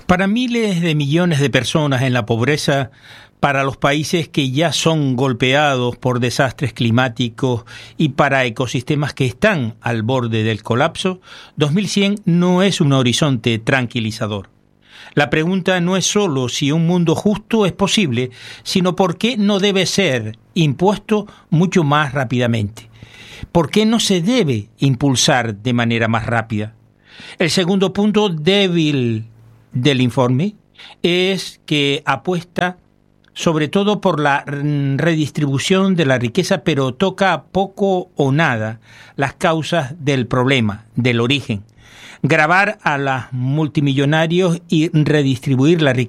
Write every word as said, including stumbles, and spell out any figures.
Para miles de millones de personas en la pobreza, para los países que ya son golpeados por desastres climáticos y para ecosistemas que están al borde del colapso, dos mil cien no es un horizonte tranquilizador. La pregunta no es solo si un mundo justo es posible, sino por qué no debe ser impuesto mucho más rápidamente. ¿Por qué no se debe impulsar de manera más rápida? El segundo punto débil del informe es que apuesta sobre todo por la redistribución de la riqueza, pero toca poco o nada las causas del problema, del origen. Gravar a los multimillonarios y redistribuir la riqueza